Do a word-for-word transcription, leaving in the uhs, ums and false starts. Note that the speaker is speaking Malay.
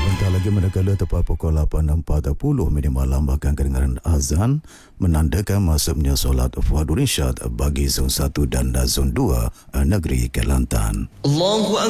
Sebentar lagi manakala tepat pukul lapan empat puluh minit malam bahkan kedengaran azan menandakan masuknya solat Fuadul Irsyad bagi zon satu dan zon dua negeri Kelantan. Allahu